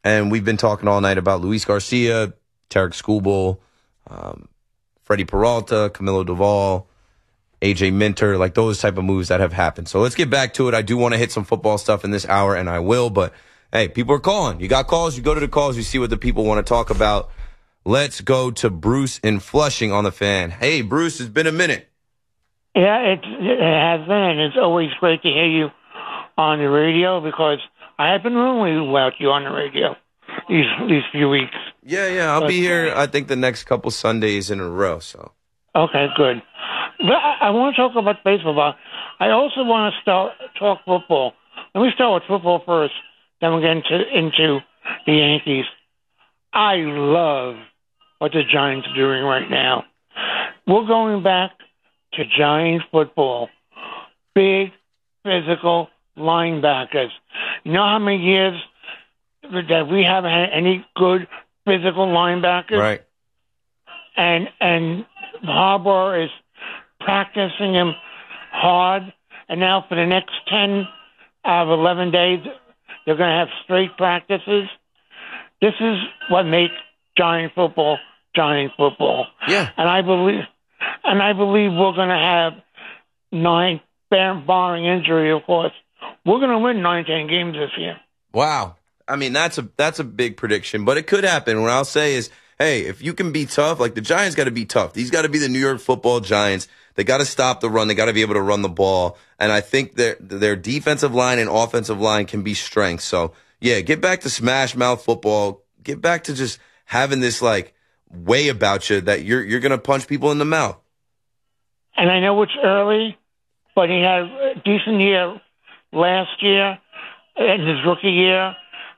And we've been talking all night about Luis Garcia, Tarek Skubal, Freddie Peralta, Camilo Doval, AJ Minter, like those type of moves that have happened. So let's get back to it. I do want to hit some football stuff in this hour, and I will. But, hey, people are calling. You got calls, you go to the calls, you see what the people want to talk about. Let's go to Bruce in Flushing on the Fan. Hey, Bruce, it's been a minute. Yeah, it has been, and it's always great to hear you on the radio because I have been rumoring about you on the radio these few weeks. Yeah, I'll be here, I think, the next couple Sundays in a row. So. Okay, good. But I want to talk about baseball, but I also want to talk football. Let me start with football first, then we'll get into the Yankees. I love what the Giants are doing right now. We're going back to Giant football. Big, physical linebackers. You know how many years that we haven't had any good physical linebackers? Right. And Harbaugh is practicing him hard, and now for the next 10 out of 11 days, they're going to have straight practices. This is what makes Giant football. Yeah. And I believe we're going to have 9, barring injury, of course. We're going to win 9-10 games this year. Wow. I mean, that's a big prediction, but it could happen. What I'll say is, hey, if you can be tough, like the Giants got to be tough. These got to be the New York Football Giants. They got to stop the run. They got to be able to run the ball. And I think their defensive line and offensive line can be strengths. So, yeah, get back to smash mouth football. Get back to just having this, like, way about you that you're going to punch people in the mouth. And I know it's early, but he had a decent year last year in his rookie year.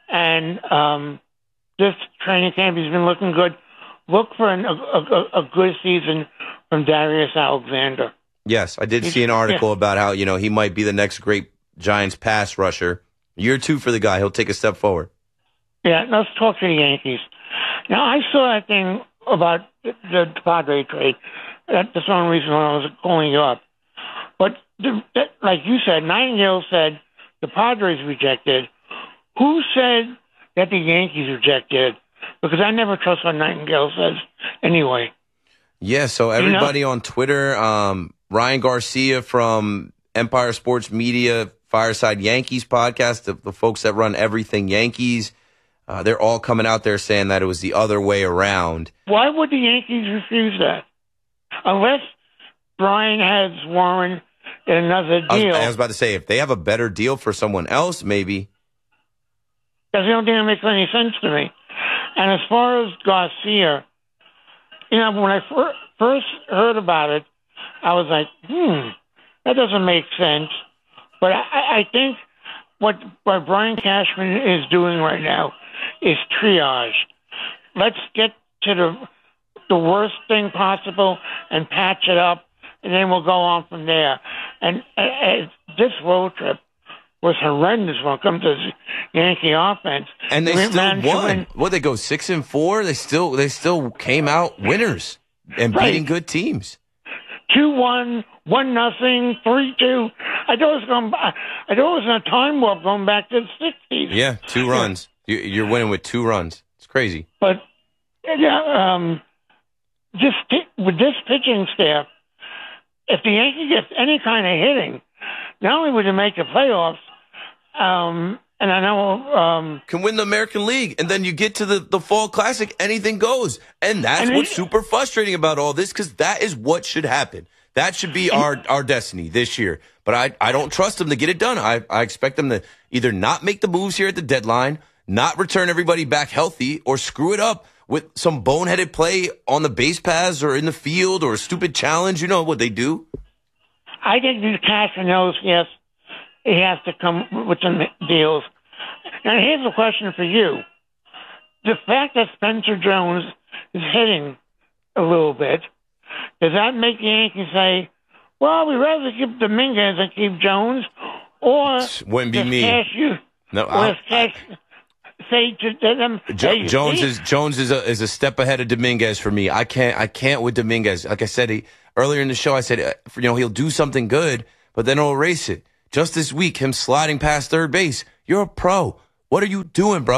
And this training camp, he's been looking good. Look for a good season from Darius Alexander. Yes, I did see an article about how, he might be the next great Giants pass rusher. Year 2 for the guy. He'll take a step forward. Yeah, let's talk to the Yankees. Now, I saw that thing about the Padre trade. That's one reason why I was calling you up. But like you said, Nightingale said the Padres rejected. Who said that the Yankees rejected? Because I never trust what Nightingale says anyway. Yeah, so everybody on Twitter, Ryan Garcia from Empire Sports Media, Fireside Yankees podcast, the folks that run Everything Yankees, they're all coming out there saying that it was the other way around. Why would the Yankees refuse that? Unless Brian has Warren in another deal. I was about to say, if they have a better deal for someone else, maybe. That's the only thing that makes any sense to me. And as far as Garcia, when I first heard about it, I was like, that doesn't make sense. But I think what Brian Cashman is doing right now is triage. Let's get to the worst thing possible and patch it up, and then we'll go on from there. And this road trip was horrendous when it comes to the Yankee offense. And they still won. What, they go 6-4? They still came out winners and beating good teams. 2-1, 1-0, 3-2. I thought it was a time warp going back to the 60s. Yeah, 2 runs. You're winning with 2 runs. It's crazy. But with this pitching staff, if the Yankees gets any kind of hitting, not only would they make the playoffs, and I know can win the American League, and then you get to the Fall Classic, anything goes, and that's what's super frustrating about all this, because that is what should happen. That should be our destiny this year. But I don't trust them to get it done. I expect them to either not make the moves here at the deadline, not return everybody back healthy, or screw it up with some boneheaded play on the base paths or in the field or a stupid challenge. You know what they do. I think Cashman knows, yes, he has to come with some deals. Now, here's a question for you. The fact that Spencer Jones is hitting a little bit, does that make the Yankees say, well, we'd rather keep Dominguez than keep Jones? Or wouldn't be me. Say to them, Jones is a step ahead of Dominguez for me. I can't with Dominguez. Like I said earlier in the show, I said he'll do something good, but then he'll erase it. Just this week, him sliding past third base. You're a pro. What are you doing, bro?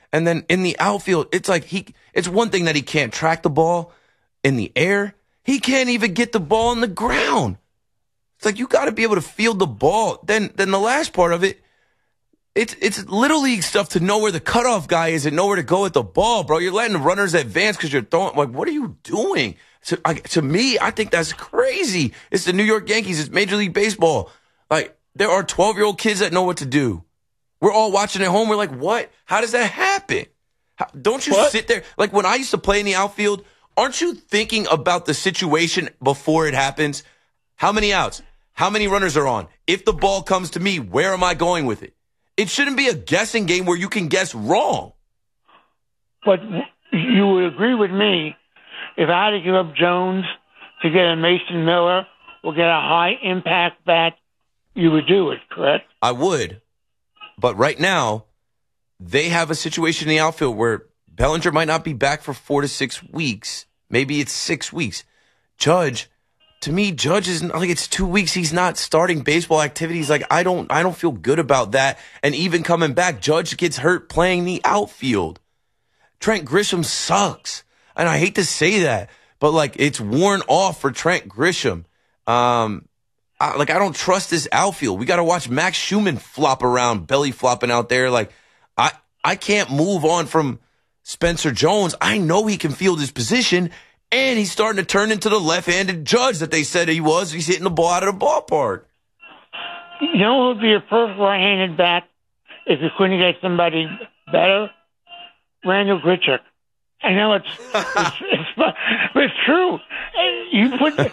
And then in the outfield, it's like it's one thing that he can't track the ball in the air. He can't even get the ball on the ground. It's like you got to be able to field the ball. Then the last part of it, it's Little League stuff to know where the cutoff guy is and know where to go with the ball, bro. You're letting the runners advance because you're throwing. Like, what are you doing? To me, I think that's crazy. It's the New York Yankees. It's Major League Baseball. Like, there are 12-year-old kids that know what to do. We're all watching at home. We're like, what? How does that happen? Don't you sit there? Like, when I used to play in the outfield, aren't you thinking about the situation before it happens? How many outs? How many runners are on? If the ball comes to me, where am I going with it? It shouldn't be a guessing game where you can guess wrong. But you would agree with me, if I had to give up Jones to get a Mason Miller or get a high-impact bat, you would do it, correct? I would. But right now, they have a situation in the outfield where Bellinger might not be back for 4 to 6 weeks. Maybe it's 6 weeks. Judge, to me, Judge is like, it's 2 weeks. He's not starting baseball activities. Like, I don't feel good about that. And even coming back, Judge gets hurt playing the outfield. Trent Grisham sucks. And I hate to say that, but like, it's worn off for Trent Grisham. I don't trust this outfield. We got to watch Max Schumann flop around, belly flopping out there. Like, I can't move on from Spencer Jones. I know he can field his position, and he's starting to turn into the left-handed Judge that they said he was. He's hitting the ball out of the ballpark. You know who would be a perfect right-handed bat if you couldn't get somebody better? Randall Grichuk. I know it's true. You put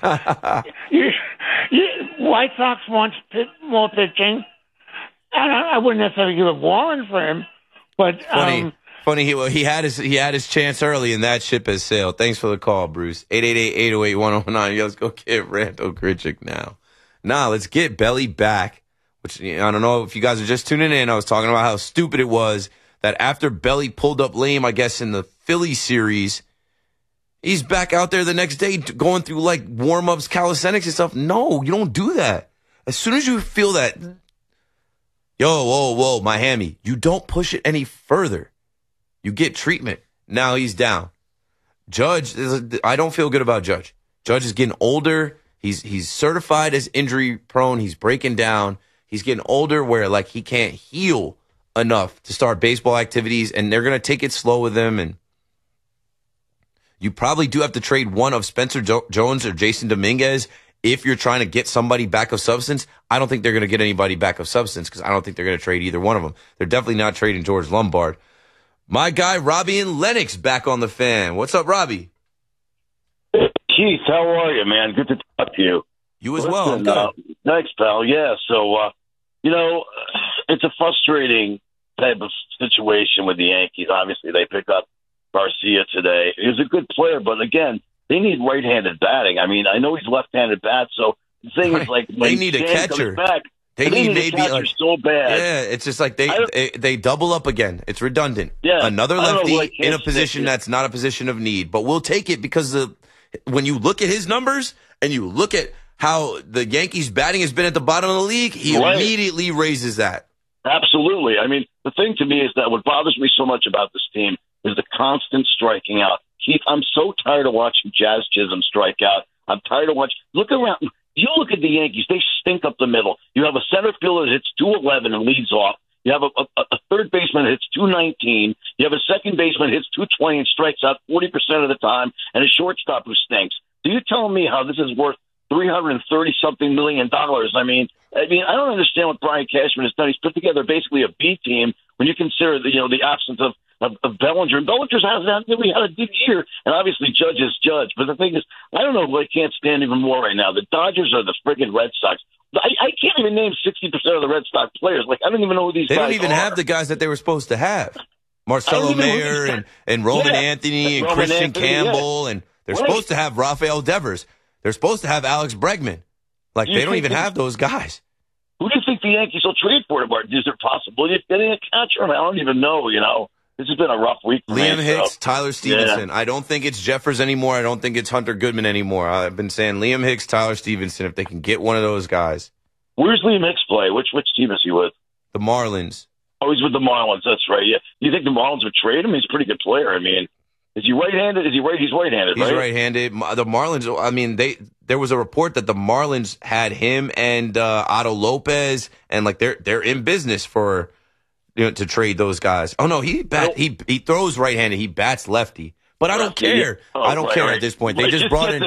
White Sox wants more pitching, and I wouldn't necessarily give a Warren for him, but funny. He had his chance early, and that ship has sailed. Thanks for the call, Bruce. 888-808-1009. Let's go get Randall Grichuk now. Let's get Belly back. Which I don't know if you guys are just tuning in. I was talking about how stupid it was that after Belly pulled up lame, I guess, in the Philly series, he's back out there the next day going through like warm-ups, calisthenics and stuff. No, you don't do that. As soon as you feel that, whoa, Miami, you don't push it any further. You get treatment. Now he's down. Judge, I don't feel good about Judge. Judge is getting older. He's certified as injury prone. He's breaking down. He's getting older where like he can't heal enough to start baseball activities, and they're going to take it slow with him. And you probably do have to trade one of Spencer Jones or Jason Dominguez if you're trying to get somebody back of substance. I don't think they're going to get anybody back of substance because I don't think they're going to trade either one of them. They're definitely not trading George Lombard. My guy, Robbie in Lennox, back on the Fan. What's up, Robbie? Keith, how are you, man? Good to talk to you. You as well. I'm good. Thanks, pal. Yeah, so, it's a frustrating type of situation with the Yankees. Obviously, they pick up Garcia today. He was a good player, but again, they need right-handed batting. I mean, I know he's left-handed bat, so the thing is, like, when they need a catcher. Back, they need maybe a catcher so bad. Yeah, it's just like they double up again. It's redundant. Yeah, another lefty in a position that's not a position of need, but we'll take it because when you look at his numbers and you look at how the Yankees batting has been at the bottom of the league, he immediately raises that. Absolutely. I mean, the thing to me is that what bothers me so much about this team is the constant striking out. Keith, I'm so tired of watching Jazz Chisholm strike out. I'm tired of watching. Look around. You look at the Yankees. They stink up the middle. You have a center fielder that hits 211 and leads off. You have a third baseman that hits 219. You have a second baseman that hits 220 and strikes out 40% of the time, and a shortstop who stinks. So you're telling me how this is worth $330-something million? I mean, I don't understand what Brian Cashman has done. He's put together basically a B team when you consider the absence of Bellinger. And Bellinger hasn't really had a good year, and obviously Judge is Judge. But the thing is, I don't know who I can't stand even more right now. The Dodgers are the friggin' Red Sox. I can't even name 60% of the Red Sox players. Like, I don't even know who these guys are. They don't even have the guys that they were supposed to have. Marcelo Mayer and Roman Anthony and Christian Campbell, and they're supposed to have Rafael Devers. They're supposed to have Alex Bregman. Like, they don't even have those guys. Who do you think the Yankees will trade for? Is there possibility of getting a catcher? I don't even know, This has been a rough week for Liam me, Hicks, Tyler Stevenson. Yeah. I don't think it's Jeffers anymore. I don't think it's Hunter Goodman anymore. I've been saying Liam Hicks, Tyler Stevenson, if they can get one of those guys. Where's Liam Hicks play? Which team is he with? The Marlins. Oh, he's with the Marlins. That's right. Yeah. You think the Marlins would trade him? He's a pretty good player. I mean, is he right-handed? He's right-handed, right? He's right-handed. The Marlins, I mean, there was a report that the Marlins had him and Otto Lopez, and like they're in business for to trade those guys. Oh no, he throws right-handed. He bats lefty. But I don't care. I don't care at this point. They just brought in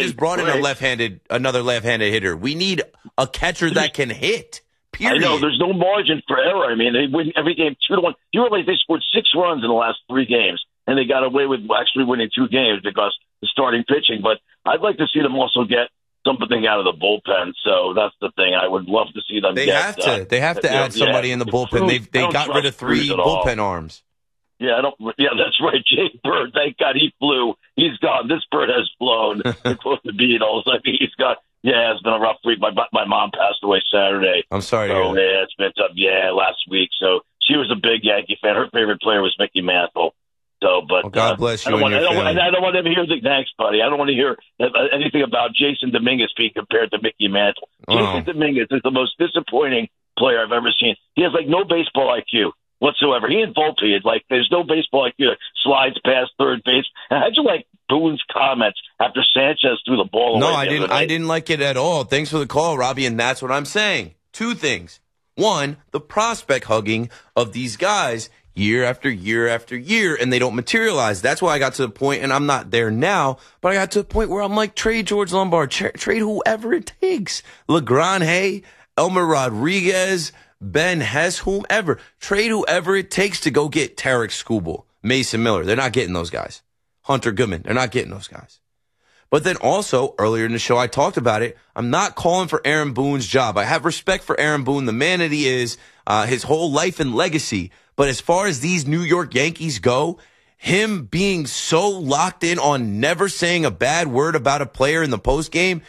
another left-handed hitter. We need a catcher that can hit. Period. I know there's no margin for error. I mean, they win every game 2-1. You realize they scored 6 runs in the last 3 games, and they got away with actually winning 2 games because the starting pitching. But I'd like to see them also get something out of the bullpen. So that's the thing. I would love to see them. They have to add somebody in the bullpen. They got rid of 3 bullpen arms. Yeah, that's right. Jay Bird, thank God he flew. He's gone. This bird has flown. Close to Beatles. I mean, he's got. Yeah, it's been a rough week. My mom passed away Saturday. I'm sorry. So yeah, it's been tough. Yeah, last week. So she was a big Yankee fan. Her favorite player was Mickey Mantle. So, but God bless you. I don't want to hear the thanks, buddy. I don't want to hear anything about Jason Dominguez being compared to Mickey Mantle. Jason Dominguez is the most disappointing player I've ever seen. He has like no baseball IQ whatsoever. He and Volpe, it's like there's no baseball IQ. Slides past third base. And how'd you like Boone's comments after Sanchez threw the ball away? No, I didn't like it at all. Thanks for the call, Robbie, and that's what I'm saying. 2 things. 1, the prospect hugging of these guys year after year after year, and they don't materialize. That's why I got to the point, and I'm not there now, but I got to the point where I'm like, trade George Lombard, trade whoever it takes. LeGrand, Elmer Rodriguez, Ben Hess, whomever. Trade whoever it takes to go get Tarek Skubal, Mason Miller. They're not getting those guys. Hunter Goodman. They're not getting those guys. But then also, earlier in the show, I talked about it. I'm not calling for Aaron Boone's job. I have respect for Aaron Boone, the man that he is, his whole life and legacy. But as far as these New York Yankees go, him being so locked in on never saying a bad word about a player in the postgame,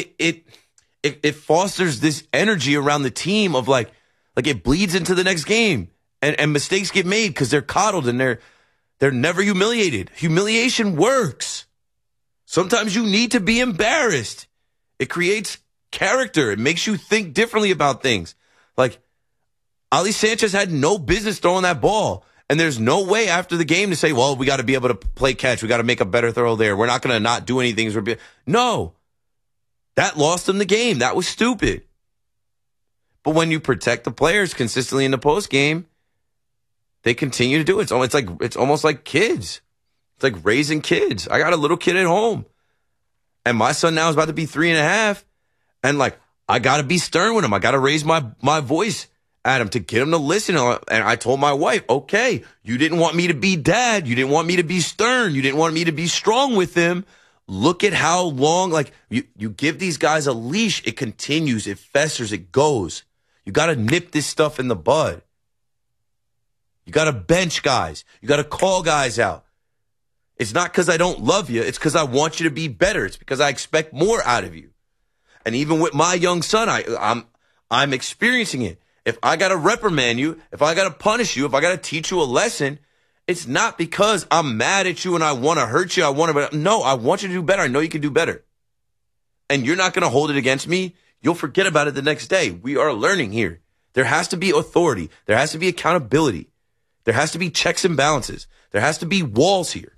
it fosters this energy around the team of like it bleeds into the next game. And mistakes get made because they're coddled and they're never humiliated. Humiliation works. Sometimes you need to be embarrassed. It creates character. It makes you think differently about things. Like, Ali Sanchez had no business throwing that ball. And there's no way after the game to say, well, we got to be able to play catch. We got to make a better throw there. We're not going to not do anything. No. That lost them the game. That was stupid. But when you protect the players consistently in the postgame, they continue to do it. It's almost like kids. It's like raising kids. I got a little kid at home. And my son now is about to be 3.5. And like, I got to be stern with him. I got to raise my voice at him to get him to listen. And I told my wife, okay, you didn't want me to be dad. You didn't want me to be stern. You didn't want me to be strong with him. Look at how long, like, you give these guys a leash. It continues. It festers. It goes. You got to nip this stuff in the bud. You got to bench guys. You got to call guys out. It's not because I don't love you. It's because I want you to be better. It's because I expect more out of you. And even with my young son, I'm experiencing it. If I got to reprimand you, if I got to punish you, if I got to teach you a lesson, it's not because I'm mad at you and I want to hurt you. No, I want you to do better. I know you can do better. And you're not going to hold it against me. You'll forget about it the next day. We are learning here. There has to be authority. There has to be accountability. There has to be checks and balances. There has to be walls here.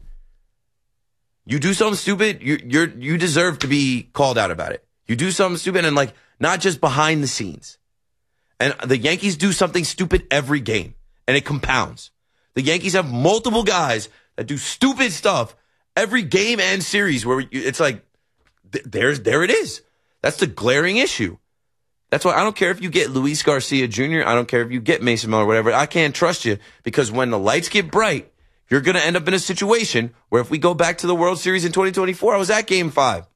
You do something stupid, you deserve to be called out about it. You do something stupid and like not just behind the scenes. And the Yankees do something stupid every game, and it compounds. The Yankees have multiple guys that do stupid stuff every game and series where it's like, there it is. That's the glaring issue. That's why I don't care if you get Luis Garcia Jr. I don't care if you get Mason Miller or whatever. I can't trust you because when the lights get bright, you're going to end up in a situation where if we go back to the World Series in 2024, I was at Game 5.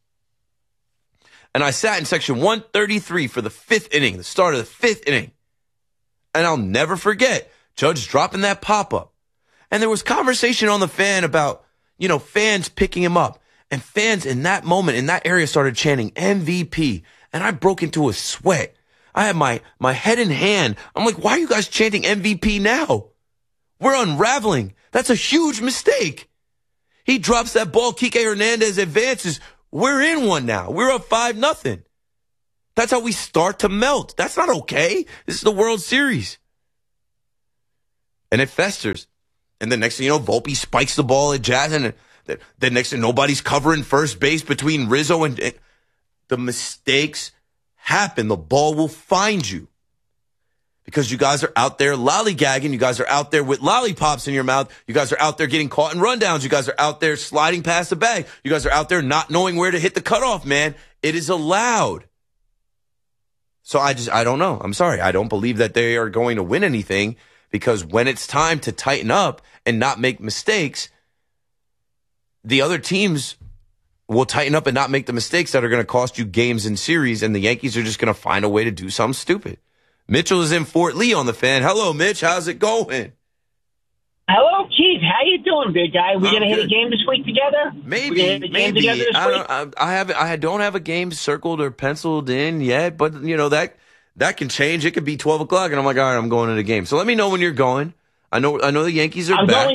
And I sat in section 133 for the 5th inning, the start of the 5th inning. And I'll never forget Judge dropping that pop-up. And there was conversation on the fan about, fans picking him up. And fans in that moment, in that area, started chanting MVP. And I broke into a sweat. I had my head in hand. I'm like, why are you guys chanting MVP now? We're unraveling. That's a huge mistake. He drops that ball. Kike Hernandez advances. We're in one now. We're up 5-0. That's how we start to melt. That's not okay. This is the World Series. and it festers. And the next thing you know, Volpe spikes the ball at Jazz, and the next thing nobody's covering first base between Rizzo and the mistakes happen. The ball will find you because you guys are out there lollygagging. You guys are out there with lollipops in your mouth. You guys are out there getting caught in rundowns. You guys are out there sliding past the bag. You guys are out there not knowing where to hit the cutoff, man. It is allowed. So I don't know. I'm sorry. I don't believe that they are going to win anything, because when it's time to tighten up and not make mistakes, the other teams will tighten up and not make the mistakes that are going to cost you games and series, and the Yankees are just going to find a way to do something stupid. Mitchell is in Fort Lee on the Fan. Hello, Mitch. How's it going? Hello, Keith. How you doing, big guy? We gonna hit a game this week together? Maybe. I don't have a game circled or penciled in yet, but you know that can change. It could be 12 o'clock, and I'm like, all right, I'm going to the game. So let me know when you're going. I know the Yankees are back.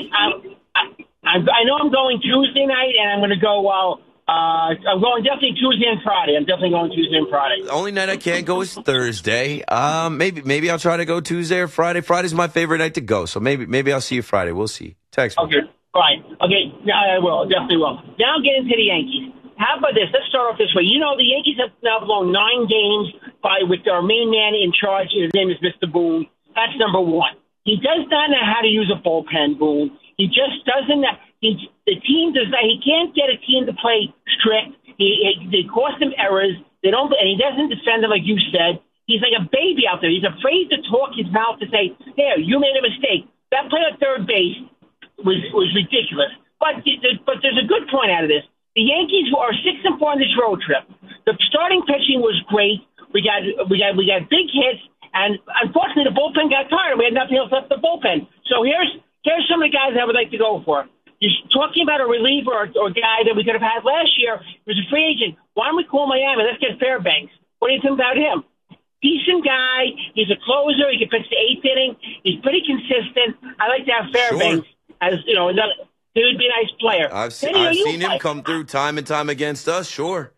I know I'm going Tuesday night, and I'm going to go. I'm going definitely Tuesday and Friday. I'm definitely going Tuesday and Friday. The only night I can't go is Thursday. Maybe I'll try to go Tuesday or Friday. Friday's my favorite night to go, so maybe I'll see you Friday. We'll see. Text me. Okay, fine. Okay, I will. Definitely will. Now I'll get into the Yankees. How about this? Let's start off this way. You know, the Yankees have now blown 9 games with our main man in charge. His name is Mr. Boone. That's number one. He does not know how to use a bullpen, Boone. He just doesn't. The team does not. He can't get a team to play strict. They cost him errors. They don't, and he doesn't defend them like you said. He's like a baby out there. He's afraid to talk his mouth to say, "There, you made a mistake." That play at third base was ridiculous. But there's a good point out of this. The Yankees are 6-4 on this road trip. The starting pitching was great. We got big hits, and unfortunately the bullpen got tired. We had nothing else left in the bullpen. So here's some of the guys I would like to go for. You're talking about a reliever or guy that we could have had last year. He was a free agent. Why don't we call Miami? Let's get Fairbanks. What do you think about him? Decent guy. He's a closer. He can pitch the 8th inning. He's pretty consistent. I like to have Fairbanks as another. He would be a nice player. I've seen him come through time and time against us. Sure.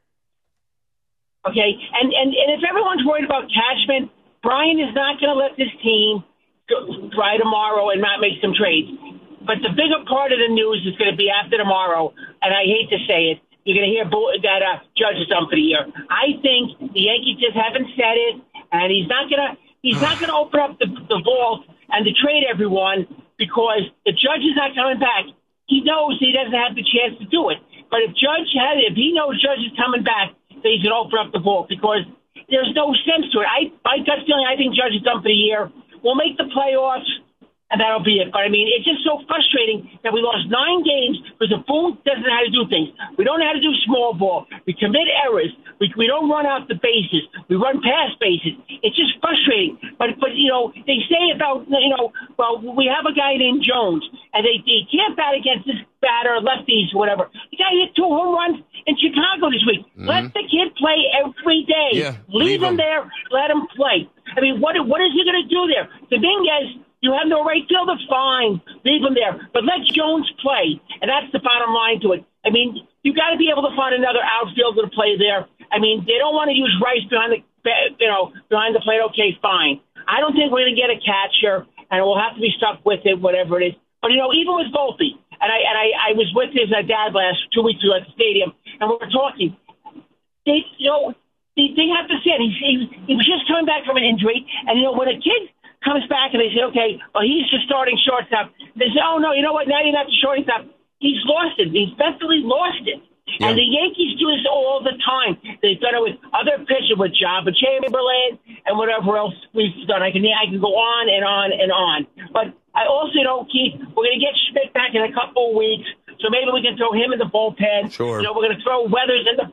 Okay, and if everyone's worried about Cashman, Brian is not going to let this team try tomorrow and not make some trades. But the bigger part of the news is going to be after tomorrow, and I hate to say it, you're going to hear that Judge is done for the year. I think the Yankees just haven't said it, and he's not going to open up the vault and to trade everyone because the Judge is not coming back. He knows he doesn't have the chance to do it. But if he knows Judge is coming back, then he's going to open up the vault because there's no sense to it. My gut feeling, I think Judge is done for the year. We'll make the playoffs. And that'll be it. But, I mean, it's just so frustrating that we lost 9 games because the Boone doesn't know how to do things. We don't know how to do small ball. We commit errors. We don't run out the bases. We run past bases. It's just frustrating. But they say about, well, we have a guy named Jones, and they can't bat against this batter, lefties, whatever. The guy hit 2 home runs in Chicago this week. Mm-hmm. Let the kid play every day. Yeah, leave him there. Let him play. I mean, what is he going to do there? Dominguez, you have no right fielder, fine. Leave him there. But let Jones play. And that's the bottom line to it. I mean, you got to be able to find another outfielder to play there. I mean, they don't want to use Rice behind the plate. Okay, fine. I don't think we're going to get a catcher, and we'll have to be stuck with it, whatever it is. But, even with Volpe, and I was with his dad last 2 weeks ago at the stadium, and we were talking. They have to see it. He was just coming back from an injury, and, when a kid comes back and they say, okay, well, he's just starting shortstop. They say, oh, no, you know what? Now you're not the shortstop. He's lost it. He's mentally lost it. Yeah. And the Yankees do this all the time. They've done it with other pitchers, with Jabba Chamberlain and whatever else we've done. I can go on and on and on. But I also Keith, we're going to get Schmidt back in a couple of weeks, so maybe we can throw him in the bullpen. Sure. We're going to throw Weathers in the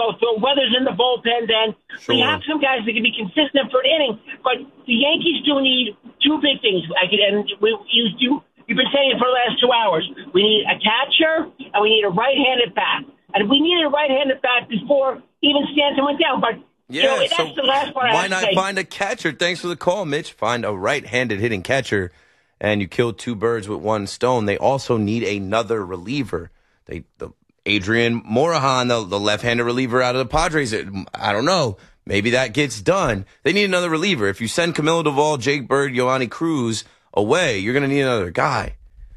bullpen then. Sure. We have some guys that can be consistent for an inning, but the Yankees do need 2 big things. You've been saying it for the last 2 hours. We need a catcher, and we need a right-handed bat. And we needed a right-handed bat before even Stanton went down. But that's the last part I have to say. Why not find a catcher? Thanks for the call, Mitch. Find a right-handed hitting catcher, and you killed 2 birds with 1 stone. They also need another reliever. Adrian Morahan, the left-handed reliever out of the Padres, I don't know. Maybe that gets done. They need another reliever. If you send Camilo Doval, Jake Bird, Yoani Cruz away, you're going to need another guy.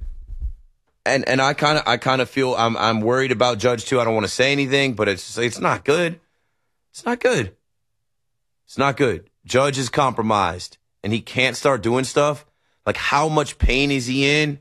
And I kind of feel I'm worried about Judge too. I don't want to say anything, but it's not good. It's not good. It's not good. Judge is compromised, and he can't start doing stuff. Like, how much pain is he in?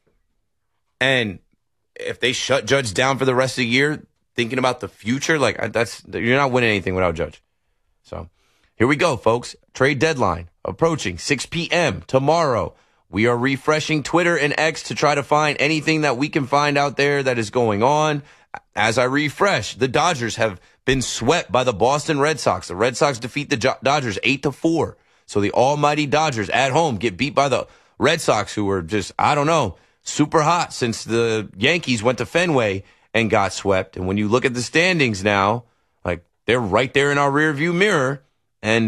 And if they shut Judge down for the rest of the year, thinking about the future, like, you're not winning anything without Judge. So here we go, folks. Trade deadline approaching 6 p.m. tomorrow. We are refreshing Twitter and X to try to find anything that we can find out there that is going on. As I refresh, the Dodgers have been swept by the Boston Red Sox. The Red Sox defeat the Dodgers 8-4. So the almighty Dodgers at home get beat by the Red Sox, who were just, I don't know, super hot since the Yankees went to Fenway and got swept. And when you look at the standings now, like, they're right there in our rearview mirror. And,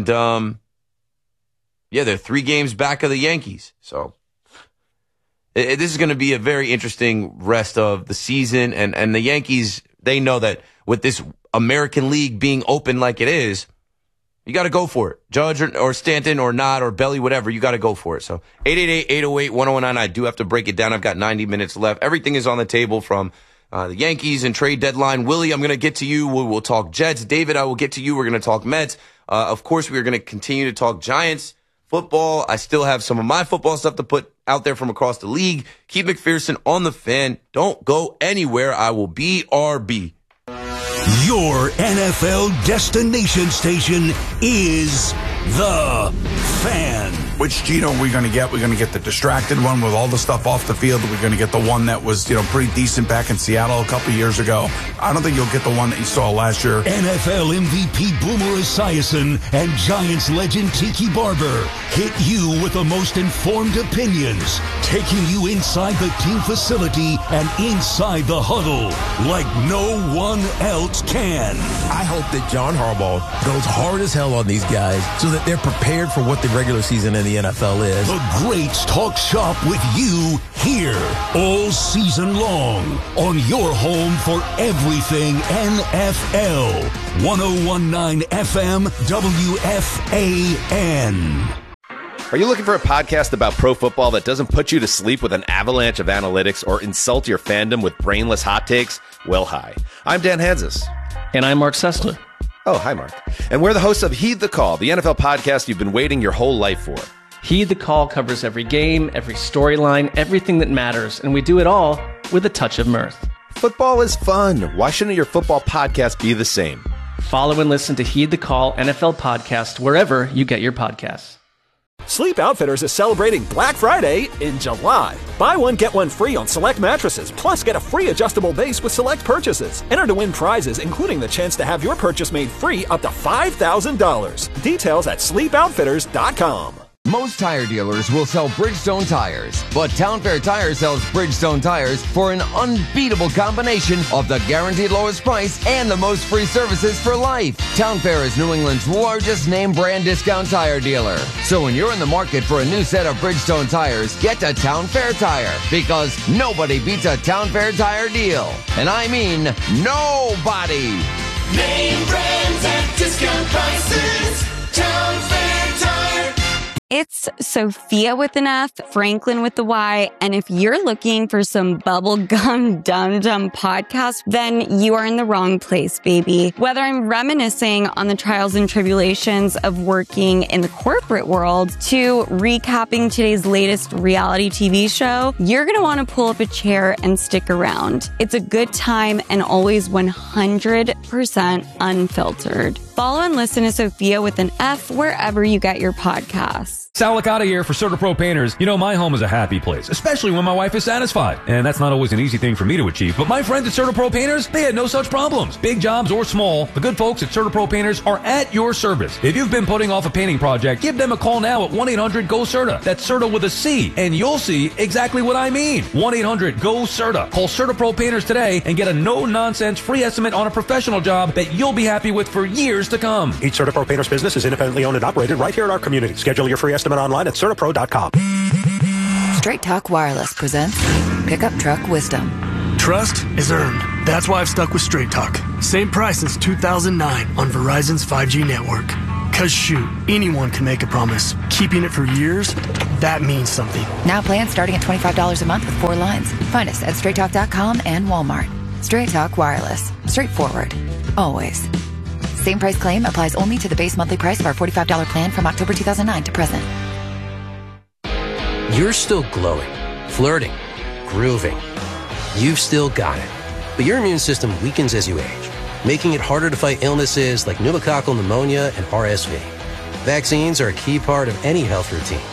they're 3 games back of the Yankees. So this is going to be a very interesting rest of the season. And the Yankees, they know that with this American League being open like it is, you got to go for it. Judge or Stanton or not or Belly, whatever, you got to go for it. So 888-808-1019. I do have to break it down. I've got 90 minutes left. Everything is on the table from the Yankees and trade deadline. Willie, I'm going to get to you. We'll talk Jets. David, I will get to you. We're going to talk Mets. Of course, we're going to continue to talk Giants football. I still have some of my football stuff to put out there from across the league. Keith McPherson on the Fan. Don't go anywhere. I will be RB. Your NFL destination station is The Fan. Which Geno are we going to get? We're going to get the distracted one with all the stuff off the field. We're going to get the one that was, pretty decent back in Seattle a couple years ago. I don't think you'll get the one that you saw last year. NFL MVP Boomer Esiason and Giants legend Tiki Barber hit you with the most informed opinions, taking you inside the team facility and inside the huddle like no one else can. I hope that John Harbaugh goes hard as hell on these guys so that they're prepared for what the regular season in the NFL is. The greats talk shop with you here all season long on your home for everything NFL. 101.9 FM WFAN. Are you looking for a podcast about pro football that doesn't put you to sleep with an avalanche of analytics or insult your fandom with brainless hot takes? Well, hi. I'm Dan Hanzus. And I'm Mark Sessler. Oh, hi, Mark. And we're the hosts of Heed the Call, the NFL podcast you've been waiting your whole life for. Heed the Call covers every game, every storyline, everything that matters, and we do it all with a touch of mirth. Football is fun. Why shouldn't your football podcast be the same? Follow and listen to Heed the Call NFL podcast wherever you get your podcasts. Sleep Outfitters is celebrating Black Friday in July. Buy one, get one free on select mattresses, plus get a free adjustable base with select purchases. Enter to win prizes, including the chance to have your purchase made free up to $5,000. Details at sleepoutfitters.com. Most tire dealers will sell Bridgestone tires, but Town Fair Tire sells Bridgestone tires for an unbeatable combination of the guaranteed lowest price and the most free services for life. Town Fair is New England's largest name brand discount tire dealer. So when you're in the market for a new set of Bridgestone tires, get to Town Fair Tire, because nobody beats a Town Fair Tire deal. And I mean nobody. Name brands at discount prices. Town Fair Tire. It's Sophia with an F, Franklin with the Y, and if you're looking for some bubblegum dum-dum podcast, then you are in the wrong place, baby. Whether I'm reminiscing on the trials and tribulations of working in the corporate world to recapping today's latest reality TV show, you're going to want to pull up a chair and stick around. It's a good time and always 100% unfiltered. Follow and listen to Sophia with an F wherever you get your podcasts. Sal Licata here for CertaPro Painters. You know, my home is a happy place, especially when my wife is satisfied. And that's not always an easy thing for me to achieve. But my friends at CertaPro Painters, they had no such problems. Big jobs or small, the good folks at CertaPro Painters are at your service. If you've been putting off a painting project, give them a call now at 1-800-GO-CERTA. That's CERTA with a C. And you'll see exactly what I mean. 1-800-GO-CERTA. Call CertaPro Painters today and get a no-nonsense free estimate on a professional job that you'll be happy with for years to come. Each CertaPro Painters business is independently owned and operated right here in our community. Schedule your free estimate online at CertaPro.com. Straight Talk Wireless presents Pickup Truck Wisdom. Trust is earned. That's why I've stuck with Straight Talk. Same price since 2009 on Verizon's 5G network. Because shoot, anyone can make a promise. Keeping it for years, that means something. Now plans starting at $25 a month with 4 lines. Find us at straighttalk.com and Walmart. Straight Talk Wireless. Straightforward. Always. Same price claim applies only to the base monthly price of our $45 plan from October 2009 to present. You're still glowing, flirting, grooving. You've still got it. But your immune system weakens as you age, making it harder to fight illnesses like pneumococcal pneumonia and RSV. Vaccines are a key part of any health routine.